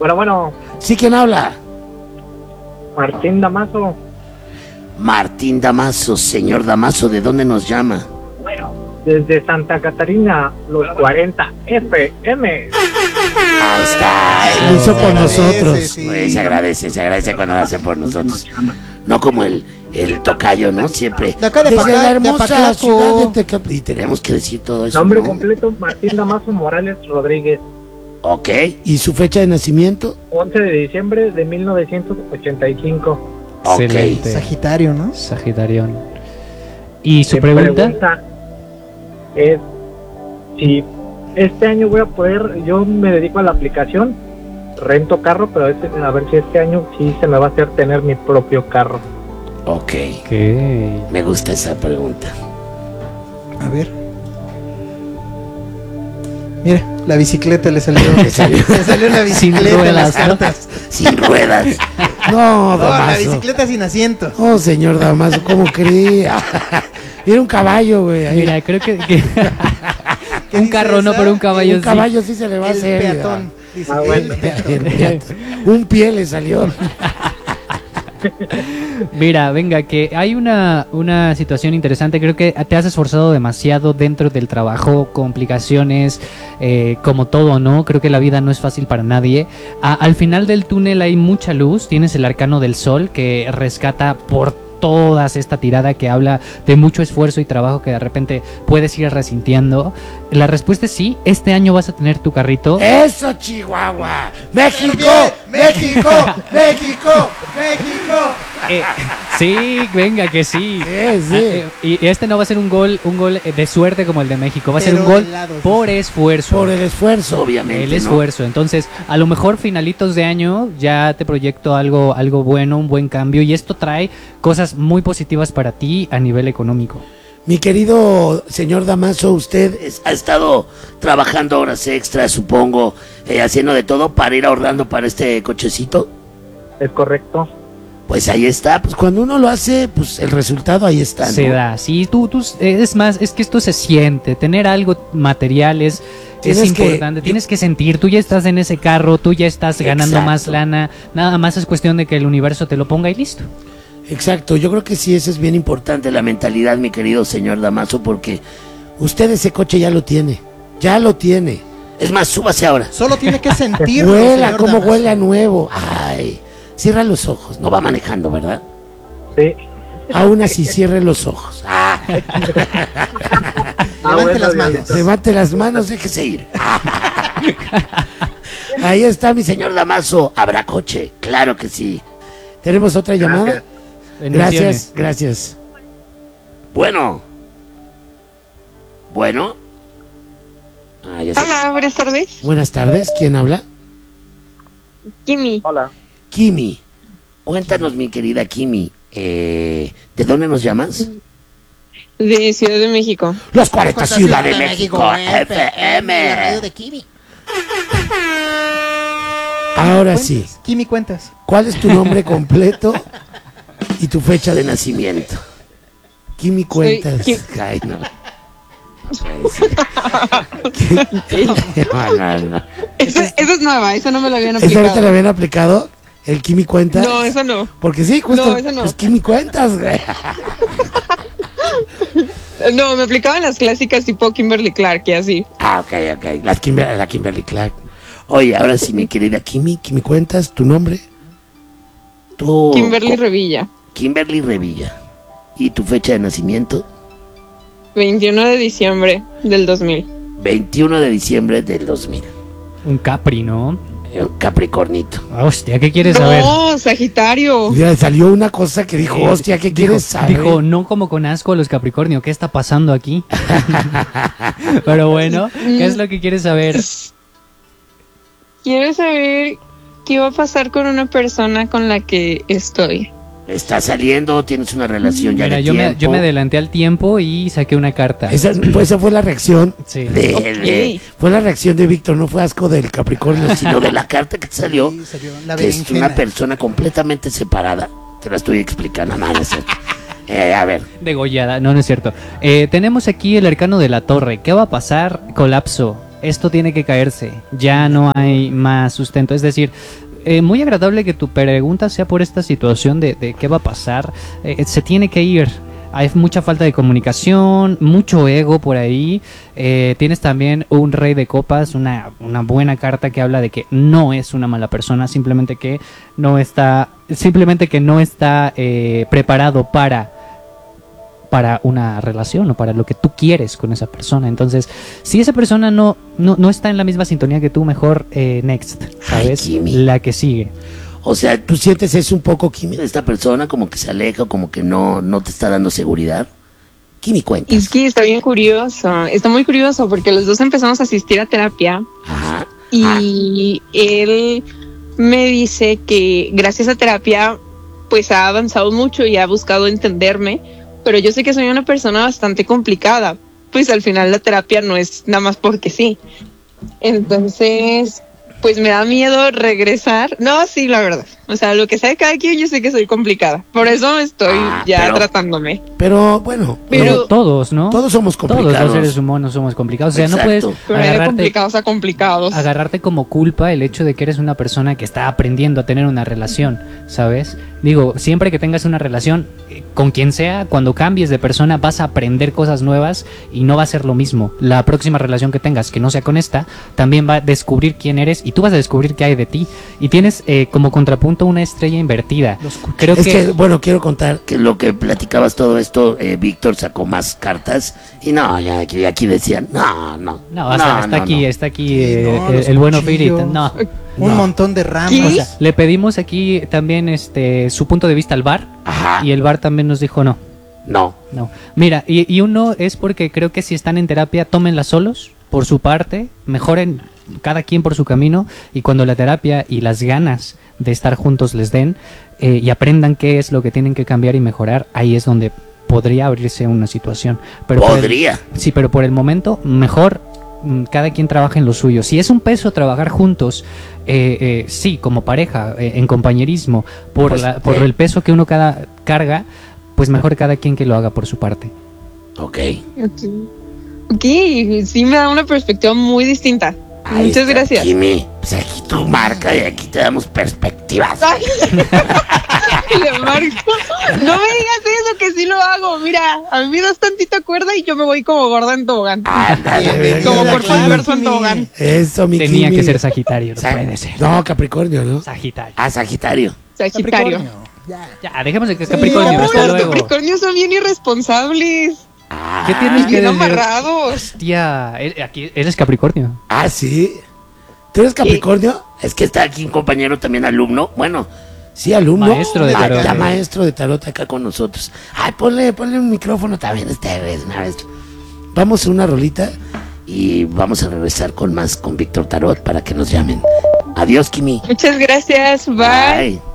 Bueno, ¿Sí quién habla? Martín Damaso. Martín Damaso, señor Damaso, ¿de dónde nos llama? Bueno, desde Santa Catarina, los 40 FM. Ahí está, Lo hizo por agradece, nosotros. sí. Se agradece cuando lo hace por nosotros. No como el tocayo, ¿no? Siempre. De acá de Desde la de hermosa Apaclaco. ciudad de Tecap. Y tenemos que decir todo eso. Nombre ¿no? completo, Martín Damaso Morales Rodríguez. Ok. ¿Y su fecha de nacimiento? 11 de diciembre de 1985. Ok. Excelente. Sagitario, ¿no? Sagitarión. ¿Y su Mi pregunta? es si este año voy a poder, yo me dedico a la aplicación, rento carro, pero a ver si este año sí se me va a hacer tener mi propio carro. Ok. ¿Qué? Me gusta esa pregunta. A ver. Mira, la bicicleta le salió. Le salió. Le salió la Sin bicicleta en las ruedas, ¿no? cartas. Sin ruedas. No, No, la Damaso. bicicleta sin asiento. Oh, señor Damaso, ¿cómo cree? Era un caballo, güey. ahí. Mira, creo que ¿Qué un dice carro no, esa? pero un caballo Un sí. caballo sí se le va a El hacer. peatón. Dice, Ah, bueno. el peatón. El peatón. Un pie le salió. Mira, venga, que hay una situación interesante. Creo que te has esforzado demasiado dentro del trabajo, complicaciones, como todo, ¿no? Creo que la vida no es fácil para nadie. Al final del túnel hay mucha luz. Tienes el arcano del sol que rescata por todas esta tirada que habla de mucho esfuerzo y trabajo que de repente puedes ir resintiendo. La respuesta es sí. Este año vas a tener tu carrito. ¡Eso, Chihuahua! ¡México! ¡México! ¡México! ¡México! Sí, venga, que sí. Sí. Y este no va a ser un gol de suerte como el de México, va a ser Pero un gol de lado, por esfuerzo. Por el esfuerzo. Obviamente. El ¿no? esfuerzo. Entonces, a lo mejor finalitos de año ya te proyecto algo bueno, un buen cambio, y esto trae cosas muy positivas para ti a nivel económico. Mi querido señor Damaso, usted Ha estado trabajando horas extras, supongo, haciendo de todo para ir ahorrando para este cochecito. Es correcto. Pues ahí está. Pues cuando uno lo hace, pues el resultado ahí está, ¿no? Se da, sí, es más, es que esto se siente, tener algo material es Tienes que- importante, tienes que sentir, tú ya estás en ese carro, tú ya estás ganando Exacto. más lana, nada más es cuestión de que el universo te lo ponga y listo. Exacto, yo creo que sí, eso es bien importante la mentalidad, mi querido señor Damaso, porque Usted ese coche ya lo tiene. Ya lo tiene. es más, súbase ahora. Solo tiene que sentirlo. Huela, señor como Damaso. huele a nuevo. Ay, cierra los ojos. No va manejando, ¿verdad? Sí. Aún así, cierre los ojos. Levante las manos. Levante las manos, déjese ir. Ahí está mi señor Damaso. ¿Habrá coche? Claro que sí. ¿Tenemos otra llamada? Bendiciones. Gracias. Bueno. Ya sé. Hola, buenas tardes. Buenas tardes, ¿quién habla? Kimi, Hola. Kimi. Cuéntanos, mi querida Kimi. ¿De dónde nos llamas? de Ciudad de México. Los 40 Ciudad de México, La FM. radio de Kimi. Ahora sí, Kimi, cuentas. ¿cuál es tu nombre completo y tu fecha de Nacimiento. Kimi cuentas? Soy Ay, no. No. Esa es nueva, esa no me la habían ¿Esa ahorita aplicado. le habían aplicado? ¿El Kimi cuentas? No, esa no. Porque sí, justo. No, esa no. Pues Kimi cuentas, güey. No, me aplicaban las clásicas tipo Kimberly Clark y así. Ok. La Kimberly Clark. Oye, ahora sí, mi querida Kimi. Kimi cuentas, tu nombre. Tú. Kimberly Revilla, Kimberly Revilla. ¿Y tu fecha de nacimiento? 21 de diciembre del 2000. 21 de diciembre del 2000. Un Capri, ¿no? Un Capricornito. Hostia, ¿qué quieres saber? No, Sagitario. Ya salió una cosa que dijo, hostia, ¿qué quieres saber? Dijo, no como con asco a los Capricornio, ¿qué está pasando aquí? Pero bueno, ¿qué es lo que quieres saber? Quiero saber qué va a pasar con una persona con la que estoy. ¿Estás saliendo? ¿Tienes una relación ya Mira, de yo tiempo? me adelanté al tiempo y saqué una carta. Esa fue la reacción. Sí. Fue la reacción de Víctor, no fue asco del Capricornio, Sino de la carta que te salió, Sí, salió la que es berenjena. una persona completamente separada. Te la estoy explicando, no es cierto. A ver, Degollada, no es cierto. Tenemos aquí el arcano de la torre. ¿Qué va a pasar? Colapso. esto tiene que caerse, ya no hay más sustento. Es decir, muy agradable que tu pregunta sea por esta situación de qué va a pasar. Se tiene que ir. Hay mucha falta de comunicación, mucho ego por ahí. Tienes también un rey de copas, una buena carta que habla de que no es una mala persona, simplemente que no está preparado para una relación o para lo que tú quieres con esa persona. Entonces, si esa persona no está en la misma sintonía que tú, mejor next, ¿sabes? Ay, Kimi. La que sigue. O sea, ¿Tú sientes eso un poco, Kimi? esta persona como que se aleja, como que no te está dando seguridad. Kimi, cuenta. Es que está bien curioso, está muy curioso porque los dos empezamos a asistir a terapia Ajá. y él me dice que gracias a terapia pues ha avanzado mucho y ha buscado entenderme, pero yo sé que soy una persona bastante complicada, pues al final la terapia no es nada más porque sí. Entonces, pues me da miedo regresar. No, sí, la verdad. O sea, lo que sea de cada quien, yo sé que soy complicada. Por eso estoy pero- tratándome. Pero bueno, Pero- Todos, ¿no? todos somos Todos complicados. los seres humanos somos complicados. O sea, no Exacto. puedes Pero hay de agarrarte, complicados a complicados. agarrarte como culpa el hecho de que eres una persona que está aprendiendo a tener una relación, ¿sabes? Digo, siempre que tengas una relación con quien sea, cuando cambies de persona vas a aprender cosas nuevas y no va a ser lo mismo. La próxima relación que tengas, que no sea con esta, también va a descubrir quién eres y tú vas a descubrir qué hay de ti. Y tienes como contrapunto una estrella invertida. Creo Es que, bueno, quiero contar. Que lo que platicabas todo esto, Víctor sacó más cartas y no, ya aquí decían, no. No, está aquí no. No, los el bueno cuchillos. Firit. No. Un montón de ramas. ¿Qué? O sea, le pedimos aquí también su punto de vista al bar Ajá. y el bar también nos dijo no. No. Mira, y uno es porque creo que si están en terapia, tómenla solos, por su parte, mejoren cada quien por su camino y cuando la terapia y las ganas de estar juntos les den y aprendan qué es lo que tienen que cambiar y mejorar, ahí es donde podría abrirse una situación. Pero Podría. sí, pero por el momento, mejor cada quien trabaja en lo suyo. Si es un peso trabajar juntos, sí, como pareja, en compañerismo, por el peso que uno carga, pues mejor cada quien que lo haga por su parte. Ok. Ok, sí me da una perspectiva muy distinta. Ahí Muchas está, gracias. Kimi, pues aquí tu marca y aquí te damos perspectivas. Ay, le marco. No me digas eso, que sí lo hago. Mira, a mí me das tantita cuerda y yo me voy como gorda en tobogán. Ándale. Como por Claro, universo en Kimi. tobogán. Eso, mi Tenía Kimi. que ser Sagitario, no Sa- puede ser. No, Capricornio, ¿no? Sagitario. Sagitario. Sagitario. Ya, dejemos de Capricornio, No, hasta los luego. Capricornios son bien irresponsables. ¿Qué Y tienes que bien decir? amarrados. Hostia, aquí eres Capricornio. Ah, sí. ¿Tú eres Capricornio? Es que está aquí un compañero también alumno. Bueno, Sí, alumno. Maestro de tarot. Ya maestro de tarot acá acá con nosotros. Ay, ponle un micrófono también esta vez, maestro. Vamos a una rolita. Y vamos a regresar con más con Víctor Tarot para que nos llamen. Adiós, Kimi. Muchas gracias. Bye. Bye.